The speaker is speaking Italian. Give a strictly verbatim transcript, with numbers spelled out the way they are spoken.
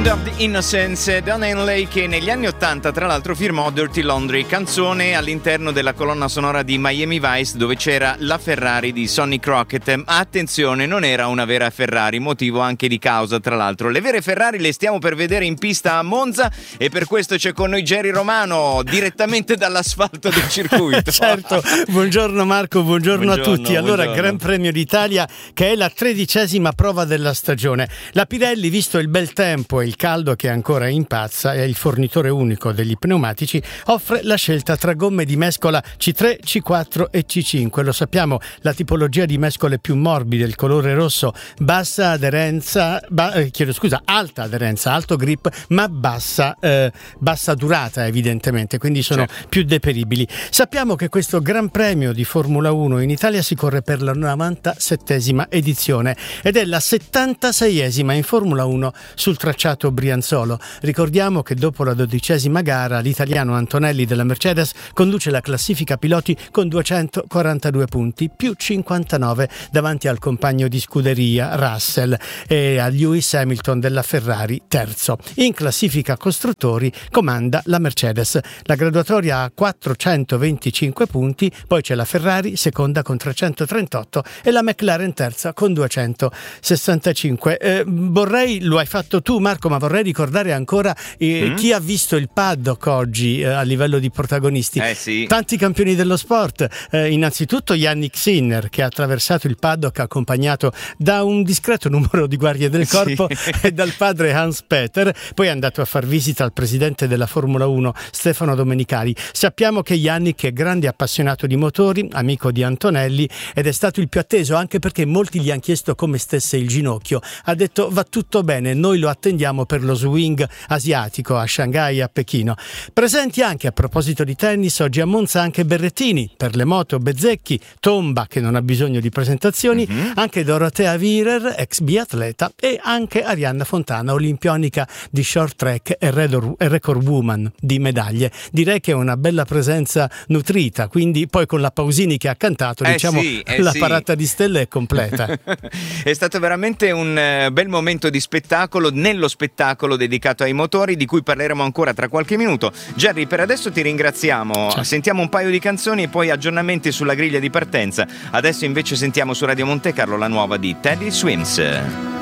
Land of the Innocents, Don Henley, che negli anni ottanta tra l'altro firmò Dirty Laundry, canzone all'interno della colonna sonora di Miami Vice, dove c'era la Ferrari di Sonny Crockett. Attenzione, non era una vera Ferrari, motivo anche di causa tra l'altro. Le vere Ferrari le stiamo per vedere in pista a Monza e per questo c'è con noi Jerry Romano direttamente dall'asfalto del circuito. Certo, buongiorno Marco, buongiorno, buongiorno a tutti. Allora, buongiorno. Gran Premio d'Italia, che è la tredicesima prova della stagione. La Pirelli, visto il bel tempo e il caldo che ancora impazza, è il fornitore unico degli pneumatici, offre la scelta tra gomme di mescola C tre, C quattro e C cinque. Lo sappiamo, la tipologia di mescole più morbide, il colore rosso, bassa aderenza, ba, eh, chiedo scusa, alta aderenza, alto grip, ma bassa, eh, bassa durata evidentemente, quindi sono certo. più deperibili. Sappiamo che questo Gran Premio di Formula uno in Italia si corre per la novantasettesima edizione ed è la settantaseiesima in Formula uno sul tracciato brianzolo. Ricordiamo che dopo la dodicesima gara l'italiano Antonelli della Mercedes conduce la classifica piloti con duecentoquarantadue punti più cinquantanove davanti al compagno di scuderia Russell e a Lewis Hamilton della Ferrari terzo. In classifica costruttori comanda la Mercedes. La graduatoria ha quattrocentoventicinque punti, poi c'è la Ferrari seconda con trecentotrentotto e la McLaren terza con duecentosessantacinque. Eh, vorrei, lo hai fatto tu Marco, ma vorrei ricordare ancora eh, mm. chi ha visto il paddock oggi eh, a livello di protagonisti. Eh sì. Tanti campioni dello sport, eh, innanzitutto Yannick Sinner, che ha attraversato il paddock accompagnato da un discreto numero di guardie del corpo sì. e dal padre Hans Peter, poi è andato a far visita al presidente della Formula uno Stefano Domenicali. Sappiamo che Yannick è grande appassionato di motori, amico di Antonelli, ed è stato il più atteso anche perché molti gli hanno chiesto come stesse il ginocchio. Ha detto va tutto bene, noi lo attendiamo per lo swing asiatico a Shanghai e a Pechino. Presenti anche, a proposito di tennis, oggi a Monza anche Berrettini, per le moto Bezzecchi, Tomba che non ha bisogno di presentazioni, mm-hmm. anche Dorotea Virer, ex biatleta, e anche Arianna Fontana, olimpionica di short track e record woman di medaglie. Direi che è una bella presenza nutrita, quindi poi con la Pausini che ha cantato, eh diciamo sì, eh la sì. parata di stelle è completa. È stato veramente un uh, bel momento di spettacolo, nello spettacolo dedicato ai motori, di cui parleremo ancora tra qualche minuto. Jerry, per adesso ti ringraziamo. Ciao. Sentiamo un paio di canzoni e poi aggiornamenti sulla griglia di partenza. Adesso invece sentiamo su Radio Monte Carlo la nuova di Teddy Swims.